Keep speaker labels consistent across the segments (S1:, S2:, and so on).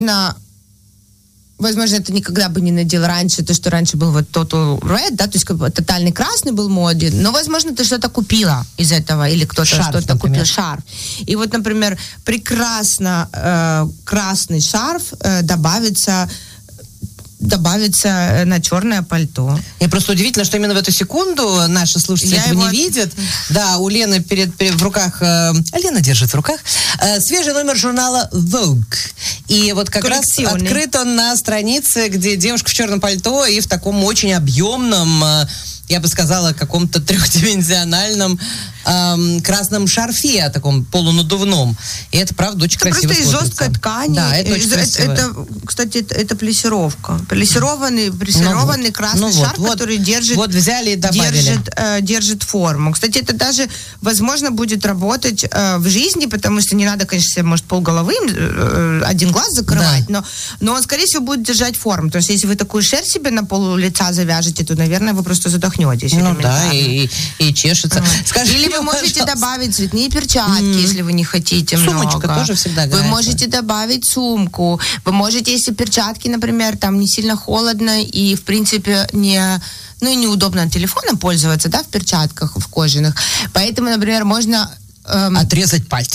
S1: Возможно, это никогда бы не надел раньше, то, что раньше был вот Total Red, да, то есть как бы тотальный красный был в моде, но, возможно, ты что-то купила из этого, или кто-то
S2: шарф,
S1: что-то
S2: например.
S1: купил, шарф. И вот, например, прекрасно красный шарф добавится на черное пальто.
S2: И просто удивительно, что именно в эту секунду наши слушатели этого не видят. Да, у Лены в руках, Лена держит в руках свежий номер журнала Vogue. И вот как раз открыт он на странице, где девушка в черном пальто и в таком очень объемном, я бы сказала, каком-то трехдименsionальном красном шарфе, таком полунадувном. И это, правда, очень красиво смотрится.
S1: Просто из жесткой ткани.
S2: Да, это очень красиво.
S1: Кстати, это плессировка. Плессированный красный шарф, который держит...
S2: Вот взяли и добавили.
S1: Держит форму. Кстати, это даже, возможно, будет работать в жизни, потому что не надо, конечно, себе, может, полголовы, один глаз закрывать, но он, скорее всего, будет держать форму. То есть, если вы такую шерсть себе на пол лица завяжете, то, наверное, вы просто задохнетесь.
S2: Ну да, и чешется.
S1: Или вы можете добавить цветные перчатки, если вы не хотите много.
S2: Сумочка тоже всегда
S1: Вы можете добавить сумку. Вы можете, если перчатки, например, там не сильно холодно и, в принципе, неудобно телефоном пользоваться, да, в перчатках, в кожаных. Поэтому, например, можно...
S2: отрезать пальцы.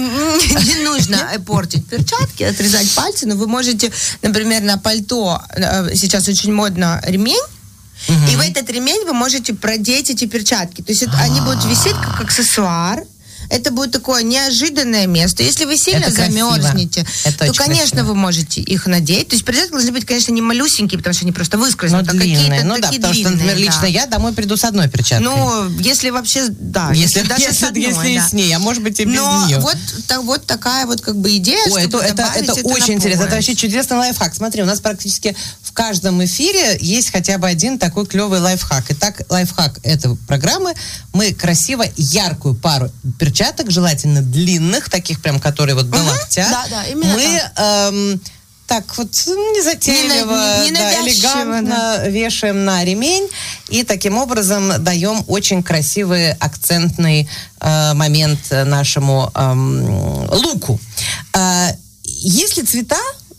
S1: Не нужно портить перчатки, отрезать пальцы, но вы можете, например, на пальто, сейчас очень модно ремень, и в этот ремень вы можете продеть эти перчатки. То есть они будут висеть как аксессуар. Это будет такое неожиданное место. Если вы сильно замерзнете, то, конечно, вы можете их надеть. То есть перчатки должны быть, конечно, не малюсенькие, потому что они просто выскользнут, а какие-то
S2: ну,
S1: такие
S2: потому
S1: длинные.
S2: Что, например, лично я домой приду с одной перчаткой.
S1: Ну, если вообще, да.
S2: Если и с ней, а может быть и без нее.
S1: Вот такая вот как бы идея,
S2: чтобы добавить это очень интересно. Это вообще чудесный лайфхак. Смотри, у нас практически в каждом эфире есть хотя бы один такой клевый лайфхак. Итак, лайфхак этой программы. Мы красиво яркую пару перчаток, желательно длинных, таких прям, которые вот до локтя.
S1: Да, именно
S2: мы так вот незатейливо, элегантно вешаем на ремень и таким образом даем очень красивый акцентный момент нашему луку. Если цвета,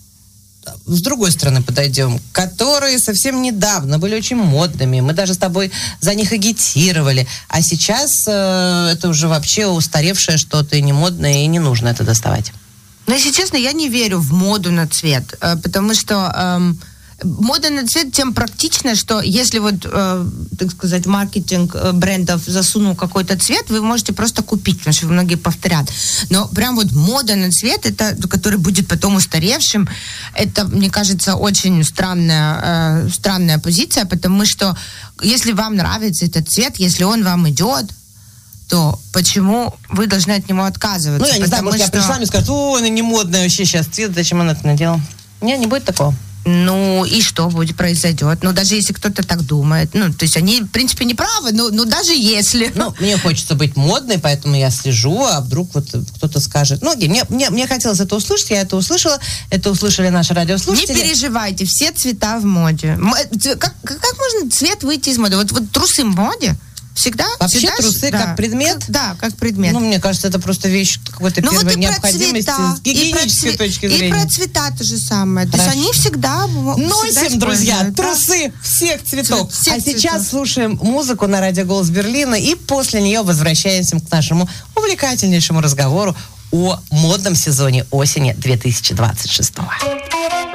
S2: с другой стороны подойдем, которые совсем недавно были очень модными, мы даже с тобой за них агитировали, а сейчас это уже вообще устаревшее что-то и не модное, и не нужно это доставать.
S1: Но, если честно, я не верю в моду на цвет, потому что мода на цвет тем практична, что если вот, так сказать, маркетинг брендов засунул какой-то цвет, вы можете просто купить, потому что многие повторят. Но прям вот мода на цвет, это, который будет потом устаревшим, это, мне кажется, очень странная позиция, потому что если вам нравится этот цвет, если он вам идет, то почему вы должны от него отказываться?
S2: Ну, я не знаю, может, я пришла, мне скажут, она не модная вообще сейчас цвет, зачем она это надела? Не будет такого.
S1: Ну, и что будет произойдет? Ну, даже если кто-то так думает. Ну, то есть они, в принципе, не правы, но даже если.
S2: Ну, мне хочется быть модной, поэтому я слежу, а вдруг вот кто-то скажет. Ну, мне хотелось это услышать, я это услышала, это услышали наши радиослушатели.
S1: Не переживайте, все цвета в моде. Как можно цвет выйти из моды? Вот трусы в моде? Всегда?
S2: Вообще
S1: всегда,
S2: трусы как предмет?
S1: Да, как предмет.
S2: Ну, мне кажется, это просто вещь какой-то первой необходимости с гигиенической точки зрения.
S1: И про цвета то же самое. То есть они всегда
S2: носим, друзья, трусы всех цветов. Сейчас слушаем музыку на радио «Голос Берлина» и после нее возвращаемся к нашему увлекательнейшему разговору о модном сезоне осени 2026.